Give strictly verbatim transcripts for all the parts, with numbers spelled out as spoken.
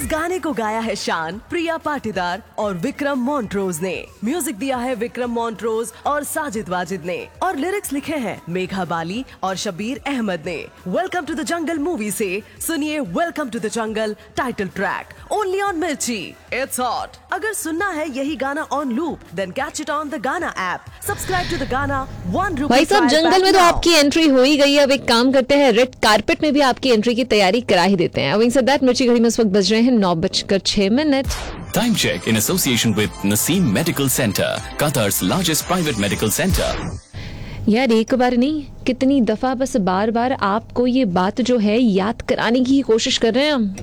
इस गाने को गाया है शान, प्रिया पाटीदार और विक्रम मॉन्ट्रोज ने। म्यूजिक दिया है विक्रम मॉन्ट्रोज और साजिद वाजिद ने और लिरिक्स लिखे हैं मेघा बाली और शबीर अहमद ने। Welcome to the jungle movie से सुनिए welcome to the jungle title track only on मिर्ची। It's hot. अगर सुनना है यही गाना on loop then catch it on the गाना ऐप। सब्सक्राइब टू द गाना वन रुपी। भाई साहब, जंगल में तो आपकी एंट्री हो ही गई है। अब एक काम करते हैं, रेड कारपेट में भी आपकी एंट्री की तैयारी करा ही देते हैं। Having said that, मिर्ची घड़ी में इस वक्त बज रहे हैं नौ बजकर छह minute. Time check in association with Naseem Medical Center, Qatar's largest private medical center. यार एक बार नहीं, कितनी दफा बस बार बार आपको ये बात जो है याद कराने की कोशिश कर रहे हैं हम।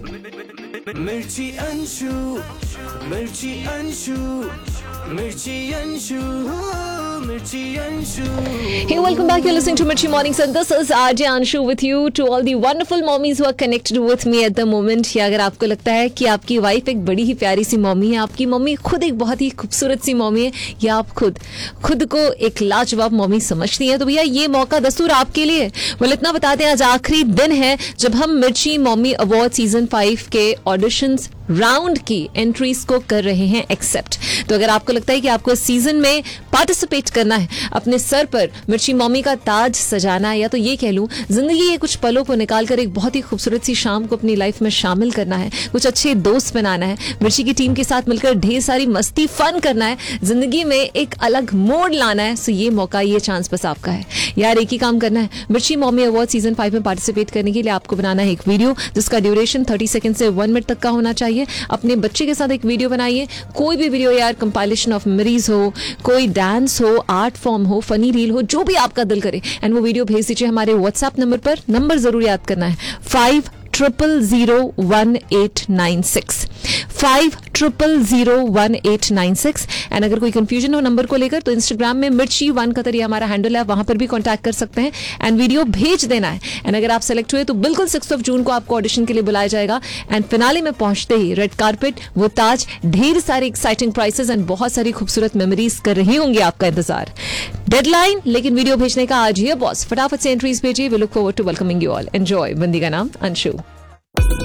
मिर्ची अंशु, मिर्ची अंशु, मिर्ची अंशु, मिर्ची Anshu. Hey, welcome back. You're listening to Mirchi Mornings and this is R J Anshu with you. To all the wonderful mommies who are connected with me at the moment. या अगर आपको लगता है कि आपकी वाइफ एक बड़ी ही प्यारी सी मम्मी है, आपकी मम्मी खुद एक बहुत ही खूबसूरत सी मम्मी है, या आप खुद खुद को एक लाजवाब मम्मी समझती हैं, तो भैया ये मौका दस्तूर आपके लिए। well, इतना बताते हैं, आज आखिरी दिन है जब हम मिर्ची मम्मी अवार्ड सीजन फाइव के ऑडिशंस राउंड की एंट्रीज को कर रहे हैं एक्सेप्ट। तो अगर आपको लगता है कि आपको इस सीजन में पार्टिसिपेट करना है, अपने सर पर मिर्ची मम्मी का ताज सजाना है, या तो ये कह लूं जिंदगी के कुछ पलों को निकालकर एक बहुत ही खूबसूरत सी शाम को अपनी लाइफ में शामिल करना है, कुछ अच्छे दोस्त बनाना है, मिर्ची की टीम के साथ मिलकर ढेर सारी मस्ती फन करना है, जिंदगी में एक अलग मोड़ लाना है, सो ये मौका, ये चांस बस आपका है यार। एक ही काम करना है, मिर्ची मम्मी अवार्ड सीजन फाइव में पार्टिसिपेट करने के लिए आपको बनाना है एक वीडियो जिसका ड्यूरेशन थर्टी सेकेंड से वन मिनट तक का होना चाहिए। अपने बच्चे के साथ एक वीडियो बनाइए, कोई भी वीडियो यार, कंपाइलेशन ऑफ मेमोरीज हो, कोई डांस हो, आर्ट फॉर्म हो, फनी रील हो, जो भी आपका दिल करे, एंड वो वीडियो भेज दीजिए हमारे व्हाट्सएप नंबर पर। नंबर जरूर याद करना है, five triple zero one eight nine six five triple zero one eight nine six. And अगर कोई कंफ्यूजन हो नंबर को लेकर तो इंस्टाग्राम में मिर्ची वन कतर ये हमारा हैंडल है, वहां पर भी कांटेक्ट कर सकते हैं एंड वीडियो भेज देना है। एंड अगर आप सेलेक्ट हुए तो बिल्कुल सिक्स ऑफ जून को आपको ऑडिशन के लिए बुलाया जाएगा एंड फिनाले में पहुंचते ही रेड कारपेट, वो ताज, ढेर सारे एक्साइटिंग प्राइसेस एंड बहुत सारी खूबसूरत मेमोरीज कर रही होंगी आपका इंतजार। डेडलाइन लेकिन वीडियो भेजने का आज ही है बॉस, फटाफट से एंट्रीज भेजिए। We look forward to welcoming you all. Enjoy. बंदी का नाम अंशु।